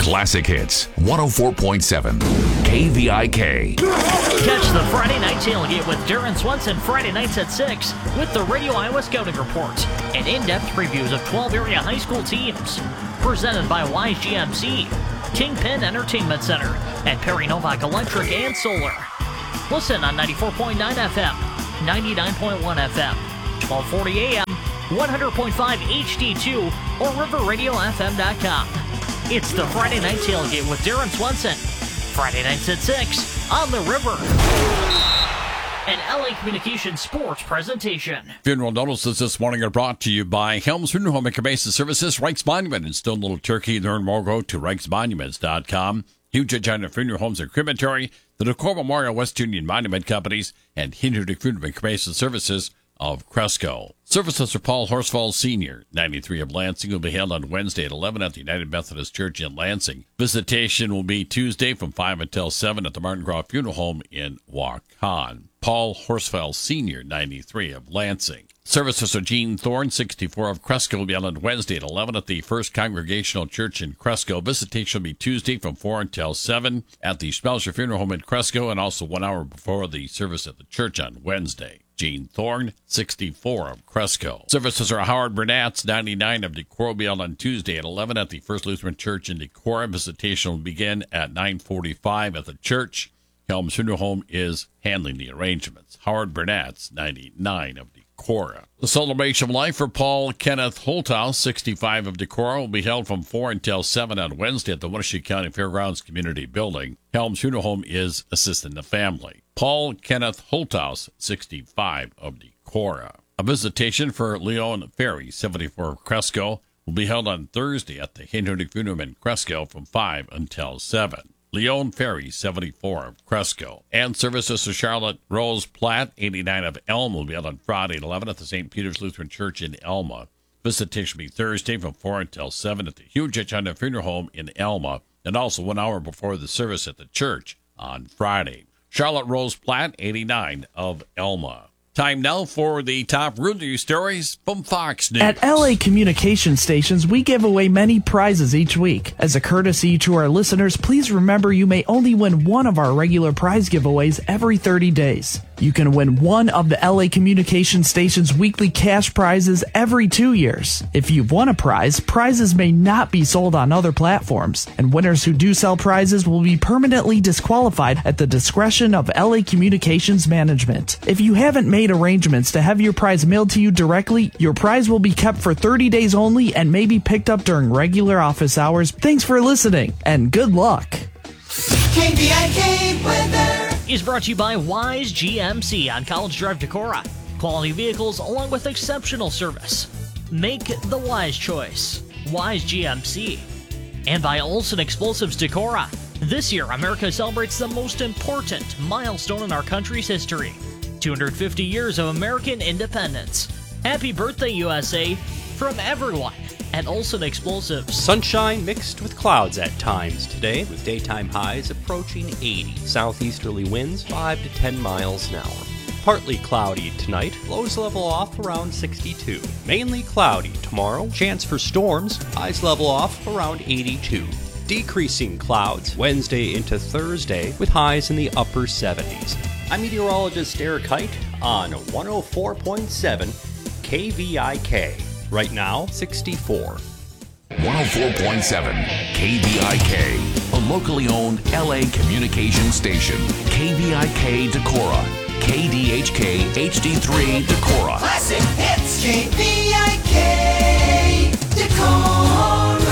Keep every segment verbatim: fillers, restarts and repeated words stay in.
Classic Hits, one oh four point seven, K V I K. Catch the Friday Night Tailgate with Darren Swenson Friday nights at six with the Radio Iowa Scouting Report and in-depth previews of twelve area high school teams. Presented by Wise G M C, Kingpin Entertainment Center, and Perry Novak Electric and Solar. Listen on ninety-four point nine F M, ninety-nine point one F M, twelve forty A M, one hundred point five H D two, or river radio f m dot com. It's the Friday Night Tailgate with Darren Swenson. Friday nights at six on the River. An L A Communications Sports presentation. Funeral notices this morning are brought to you by Helms Funeral Home and Cremation Services, Reichs Monument in Stone Little Turkey. Learn more, go to reichs monuments dot com. Huge Agenda Funeral Homes and Crematory, the Decor Memorial West Union Monument Companies, and Hinderdick Funeral and Cremation Services of Cresco. Services for Paul Horsfall Senior, ninety-three of Lansing, will be held on Wednesday at eleven at the United Methodist Church in Lansing. Visitation will be Tuesday from five until seven at the Martin Groff Funeral Home in Waukon. Paul Horsfall Senior, ninety-three of Lansing. Services for Gene Thorne, sixty-four of Cresco, will be held on Wednesday at eleven at the First Congregational Church in Cresco. Visitation will be Tuesday from four until seven at the Schmelzer Funeral Home in Cresco, and also one hour before the service at the church on Wednesday. Gene Thorne, sixty-four of Cresco. Services are Howard Burnett's, ninety-nine of Decorah, will be held on Tuesday at eleven at the First Lutheran Church in Decorah. Visitation will begin at nine forty-five at the church. Helms Funeral Home is handling the arrangements. Howard Burnett's, ninety-nine of Decorah. The Celebration of Life for Paul Kenneth Holthouse, sixty-five of Decorah, will be held from four until seven on Wednesday at the Winnebago County Fairgrounds Community Building. Helms Funeral Home is assisting the family. Paul Kenneth Holthouse, sixty-five of Decorah. A visitation for Leon Ferry, seventy-four of Cresco, will be held on Thursday at the Hinderdick Funeral Home in Cresco from five until seven. Leon Ferry, seventy-four of Cresco. And services to Charlotte Rose Platt, eighty-nine of Elma, will be held on Friday at eleven at the Saint Peter's Lutheran Church in Elma. Visitation will be Thursday from four until seven at the Hugh Hitchcock Funeral Home in Elma, and also one hour before the service at the church on Friday. Charlotte Rose Platt, eighty-nine of Elma. Time now for the top road news stories from Fox News. At L A Communication Stations, we give away many prizes each week. As a courtesy to our listeners, please remember you may only win one of our regular prize giveaways every thirty days. You can win one of the L A Communication Station's weekly cash prizes every two years. If you've won a prize, prizes may not be sold on other platforms, and winners who do sell prizes will be permanently disqualified at the discretion of L A Communications Management. If you haven't made arrangements to have your prize mailed to you directly, your prize will be kept for thirty days only and may be picked up during regular office hours. Thanks for listening, and good luck. K V I K weather is brought to you by Wise G M C on College Drive, Decorah. Quality vehicles along with exceptional service. Make the wise choice. Wise G M C. And by Olson Explosives Decorah. This year, America celebrates the most important milestone in our country's history. two hundred fifty years of American independence. Happy birthday, U S A, from everyone at Olson Explosives. Sunshine mixed with clouds at times today, with daytime highs approaching eighty. Southeasterly winds five to ten miles an hour. Partly cloudy tonight, lows level off around sixty-two. Mainly cloudy tomorrow, chance for storms, highs level off around eighty-two. Decreasing clouds Wednesday into Thursday, with highs in the upper seventies. I'm meteorologist Eric Height on one oh four point seven K V I K. Right now, sixty-four. one oh four point seven K V I K, a locally owned L A communication station. K V I K Decorah, K D H K H D three Decorah. Classic hits. K V I K Decorah.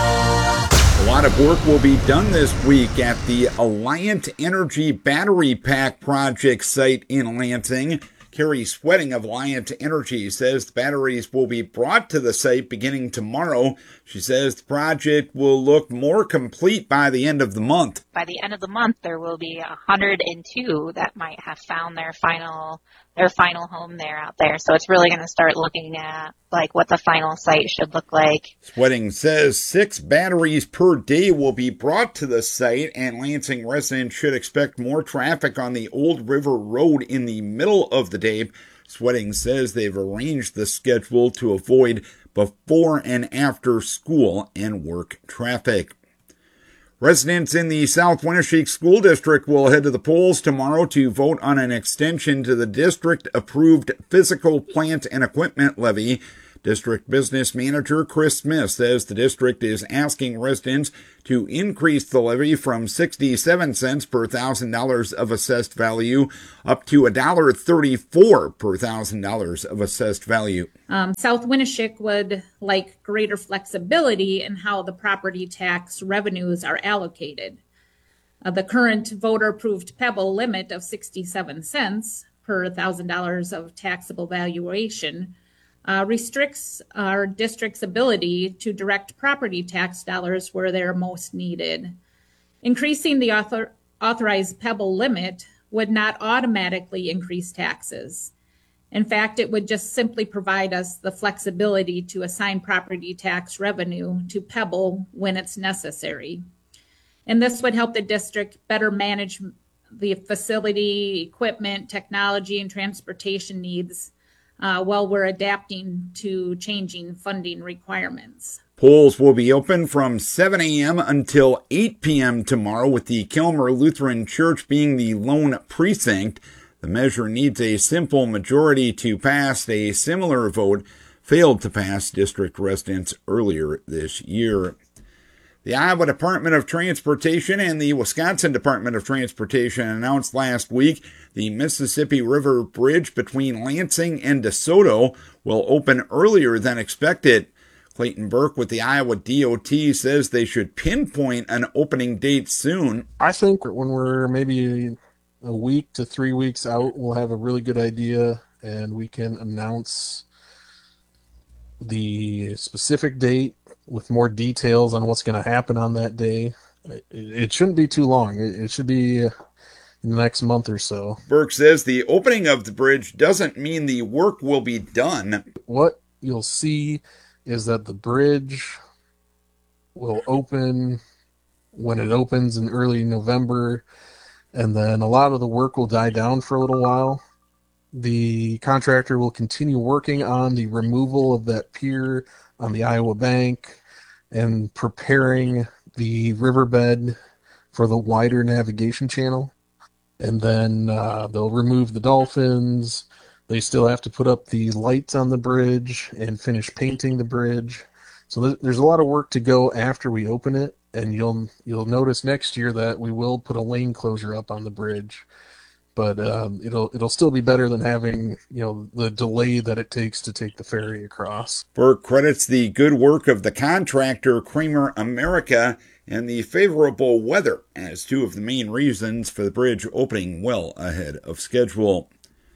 A lot of work will be done this week at the Alliant Energy Battery Pack Project site in Lansing. Carrie Sweating of Alliant Energy says the batteries will be brought to the site beginning tomorrow. She says the project will look more complete by the end of the month. By the end of the month, there will be one hundred two that might have found their final their final home there out there. So it's really going to start looking at like what the final site should look like. Sweating says six batteries per day will be brought to the site, and Lansing residents should expect more traffic on the Old River Road in the middle of the day. Sweating says they've arranged the schedule to avoid before and after school and work traffic. Residents in the South Winneshiek School District will head to the polls tomorrow to vote on an extension to the district-approved physical plant and equipment levy. District Business Manager Chris Smith says the district is asking residents to increase the levy from sixty-seven cents per one thousand dollars of assessed value up to one dollar thirty-four per one thousand dollars of assessed value. Um, South Winneshiek would like greater flexibility in how the property tax revenues are allocated. Uh, the current voter-approved Pebble limit of sixty-seven cents per one thousand dollars of taxable valuation Uh, restricts our district's ability to direct property tax dollars where they're most needed. Increasing the author- authorized Pebble limit would not automatically increase taxes. In fact, it would just simply provide us the flexibility to assign property tax revenue to Pebble when it's necessary. And this would help the district better manage the facility, equipment, technology, and transportation needs Uh, while we're adapting to changing funding requirements. Polls will be open from seven a.m. until eight p.m. tomorrow, with the Kilmer Lutheran Church being the lone precinct. The measure needs a simple majority to pass. A similar vote failed to pass district residents earlier this year. The Iowa Department of Transportation and the Wisconsin Department of Transportation announced last week the Mississippi River Bridge between Lansing and DeSoto will open earlier than expected. Clayton Burke with the Iowa D O T says they should pinpoint an opening date soon. I think when we're maybe a week to three weeks out, we'll have a really good idea and we can announce the specific date with more details on what's going to happen on that day. It, it shouldn't be too long. It, it should be in the next month or so. Burke says the opening of the bridge doesn't mean the work will be done. What you'll see is that the bridge will open when it opens in early November, and then a lot of the work will die down for a little while. The contractor will continue working on the removal of that pier on the Iowa Bank and preparing the riverbed for the wider navigation channel. And then uh, they'll remove the dolphins. They still have to put up the lights on the bridge and finish painting the bridge. So th- there's a lot of work to go after we open it. And you'll you'll notice next year that we will put a lane closure up on the bridge. But um, it'll it'll still be better than having, you know, the delay that it takes to take the ferry across. Burke credits the good work of the contractor Kramer America and the favorable weather as two of the main reasons for the bridge opening well ahead of schedule.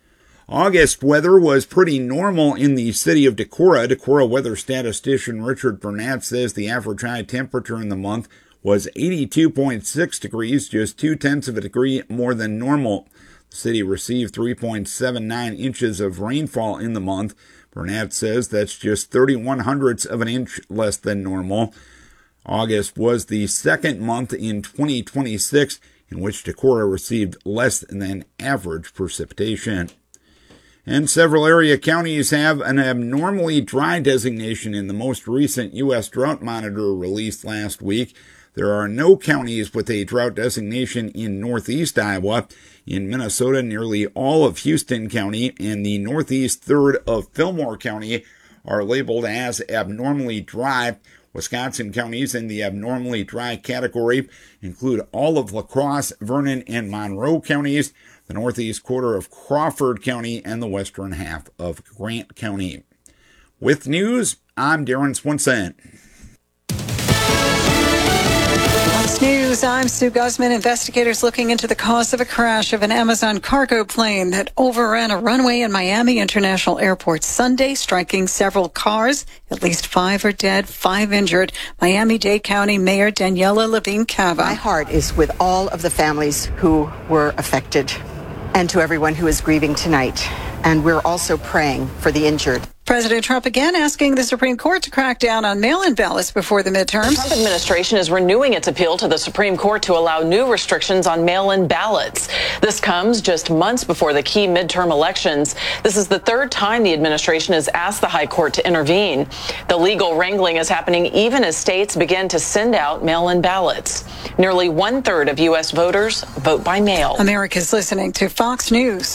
August weather was pretty normal in the city of Decorah. Decorah weather statistician Richard Burnett says the average high temperature in the month was eighty-two point six degrees, just two-tenths of a degree more than normal. The city received three point seven nine inches of rainfall in the month. Burnett says that's just thirty-one hundredths of an inch less than normal. August was the second month in twenty twenty-six in which Decorah received less than average precipitation. And several area counties have an abnormally dry designation in the most recent U S Drought Monitor released last week. There are no counties with a drought designation in northeast Iowa. In Minnesota, nearly all of Houston County and the northeast third of Fillmore County are labeled as abnormally dry. Wisconsin counties in the abnormally dry category include all of La Crosse, Vernon, and Monroe counties, the northeast quarter of Crawford County, and the western half of Grant County. With news, I'm Darren Swenson. Fox News, I'm Sue Guzman. Investigators looking into the cause of a crash of an Amazon cargo plane that overran a runway in Miami International Airport Sunday, striking several cars. At least five are dead, five injured. Miami-Dade County Mayor Daniela Levine Cava. My heart is with all of the families who were affected and to everyone who is grieving tonight. And we're also praying for the injured. President Trump again asking the Supreme Court to crack down on mail-in ballots before the midterms. The Trump administration is renewing its appeal to the Supreme Court to allow new restrictions on mail-in ballots. This comes just months before the key midterm elections. This is the third time the administration has asked the High Court to intervene. The legal wrangling is happening even as states begin to send out mail-in ballots. Nearly one-third of U S voters vote by mail. America's listening to Fox News.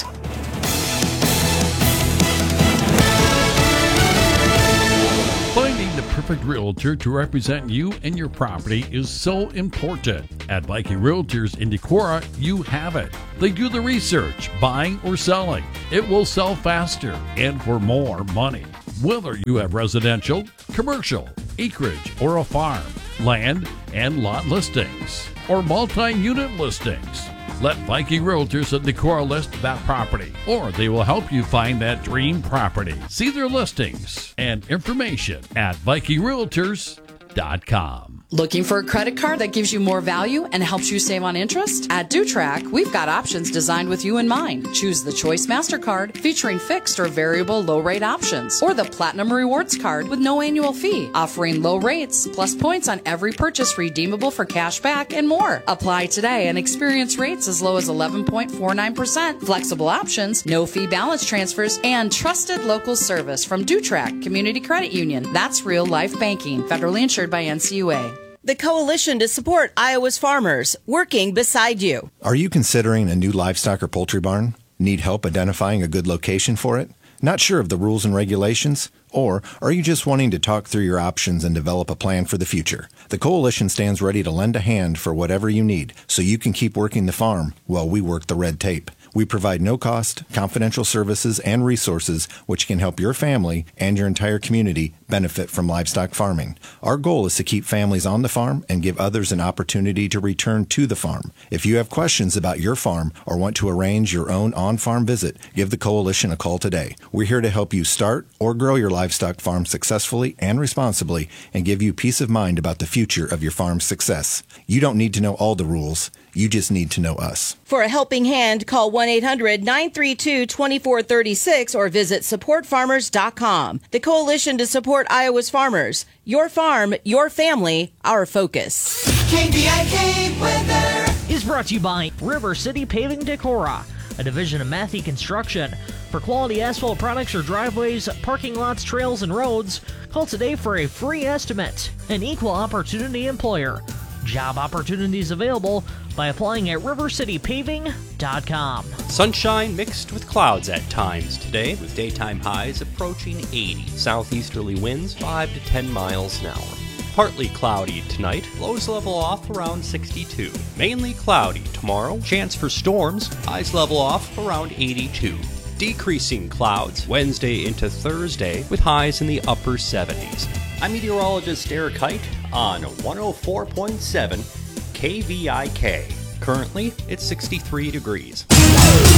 Finding the perfect realtor to represent you and your property is so important. At Viking Realtors in Decorah, you have it. They do the research, buying or selling. It will sell faster and for more money. Whether you have residential, commercial, acreage, or a farm, land and lot listings, or multi-unit listings, let Viking Realtors at Decorah list that property, or they will help you find that dream property. See their listings and information at Viking Realtors dot com. Looking for a credit card that gives you more value and helps you save on interest? At DuTrack, we've got options designed with you in mind. Choose the Choice MasterCard featuring fixed or variable low-rate options, or the Platinum Rewards Card with no annual fee, offering low rates plus points on every purchase redeemable for cash back and more. Apply today and experience rates as low as eleven point four nine percent, flexible options, no fee balance transfers, and trusted local service from DuTrack Community Credit Union. That's real life banking. Federally insured by N C U A. The Coalition to Support Iowa's Farmers, working beside you. Are you considering a new livestock or poultry barn? Need help identifying a good location for it? Not sure of the rules and regulations? Or are you just wanting to talk through your options and develop a plan for the future? The Coalition stands ready to lend a hand for whatever you need so you can keep working the farm while we work the red tape. We provide no-cost, confidential services and resources which can help your family and your entire community benefit from livestock farming. Our goal is to keep families on the farm and give others an opportunity to return to the farm. If you have questions about your farm or want to arrange your own on-farm visit, give the Coalition a call today. We're here to help you start or grow your livestock farm successfully and responsibly and give you peace of mind about the future of your farm's success. You don't need to know all the rules. You just need to know us. For a helping hand, call one eight hundred nine three two two four three six or visit support farmers dot com. The Coalition to Support Iowa's Farmers. Your farm, your family, our focus. K B I K weather is brought to you by River City Paving Decorah, a division of Matthew Construction. For quality asphalt products or driveways, parking lots, trails, and roads, call today for a free estimate. An equal opportunity employer. Job opportunities available by applying at river city paving dot com. Sunshine mixed with clouds at times today, with daytime highs approaching eighty. Southeasterly winds five to ten miles an hour. Partly cloudy tonight, lows level off around sixty-two. Mainly cloudy tomorrow, chance for storms, highs level off around eighty-two. Decreasing clouds Wednesday into Thursday with highs in the upper seventies. I'm meteorologist Eric Height on one oh four point seven K V I K. Currently, it's sixty-three degrees.